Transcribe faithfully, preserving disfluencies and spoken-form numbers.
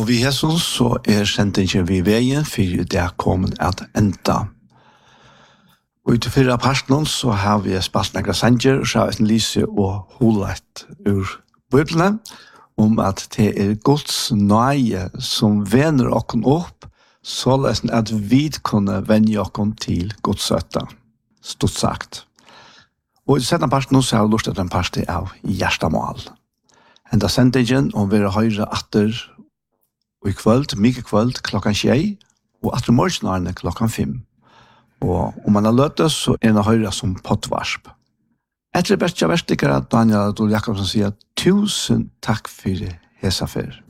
Og vi hesson så er sendingen vi veien for det er kommet at enda. Og til fyrre parten så har vi spalt nekra sanger, og så har vi en lyse og hullet ur Bibelen, om at det er Guds nøye som vener okken opp, så lesen at vi kunne vende okken til Guds søtta, stort sagt. Og i setten parten så har vi lurt en parti av hjertemål. Enda sendingen om vi har høyre atter og i kvöld, mye kvöld, klokkan tjei, og atter morgenarne klokkan fem. Og om man har løtet, så er det høyre som pottvarsp. Etter best jeg verstikker at Daniel Adol Jakobsen sier tusen takk for hesa fer.